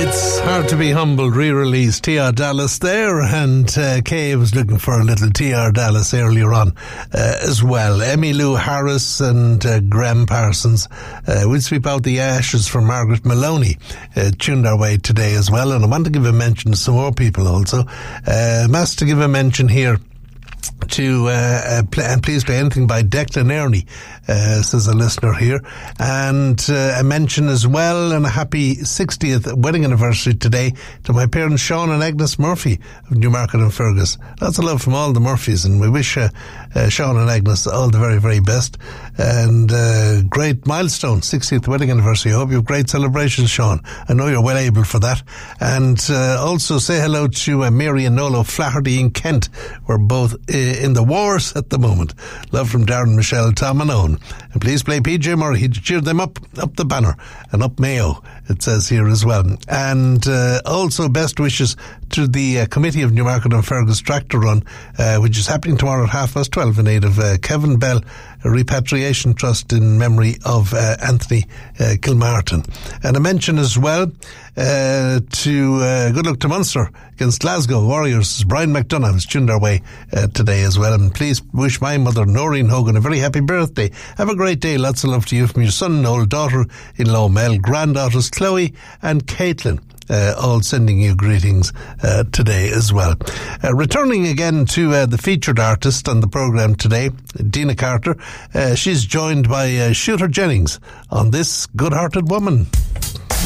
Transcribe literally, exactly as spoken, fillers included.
It's hard to be humbled, re-release T R Dallas there, and uh, Kay was looking for a little T R Dallas earlier on uh, as well. Emmylou Harris and uh, Graham Parsons uh, will sweep out the ashes for Margaret Maloney, uh, tuned our way today as well. And I want to give a mention to some more people also. Uh, must to give a mention here to uh, uh, play, and please play anything by Declan Ernie, uh, says a listener here, and uh, a mention as well, and a happy sixtieth wedding anniversary today to my parents Sean and Agnes Murphy of Newmarket and Fergus. Lots of love from all the Murphys, and we wish uh, uh, Sean and Agnes all the very, very best, and uh, great milestone, sixtieth wedding anniversary. I hope you have great celebrations, Sean. I know you're well able for that. And uh, also say hello to uh, Mary and Nolo Flaherty in Kent. We're both uh, in the wars at the moment. Love from Darren, Michelle, Tom and Owen. And please play P J Murray. He cheered them up, up the banner, and up Mayo, it says here as well. And uh, also best wishes to the uh, Committee of Newmarket and Fergus Tractor Run, uh, which is happening tomorrow at half past twelve in aid of uh, Kevin Bell, a repatriation trust in memory of uh, Anthony uh, Kilmartin. And a mention as well uh, to uh, good luck to Munster against Glasgow Warriors. Brian McDonough has tuned our way uh, today as well. And please wish my mother Noreen Hogan a very happy birthday. Have a great day. Lots of love to you from your son Noel, daughter-in-law Mel, granddaughters Chloe and Caitlin. Uh, all sending you greetings uh, today as well. Uh, returning again to uh, the featured artist on the programme today, Dina Carter. Uh, she's joined by uh, Shooter Jennings on This Good-Hearted Woman.